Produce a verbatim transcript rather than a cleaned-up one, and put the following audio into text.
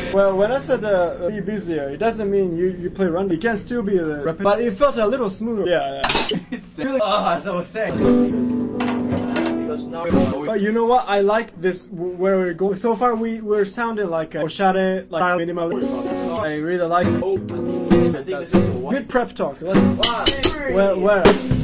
Well, when I said uh, be busier, it doesn't mean you, you play run. It can still be uh, rapid, but it felt a little smoother. Yeah, yeah. It's really, oh, as I was saying. But you know what? I like this where we're going. So far, we we're sounding like a oshare, like minimal. I really like it. Good prep talk. Let's, where, where?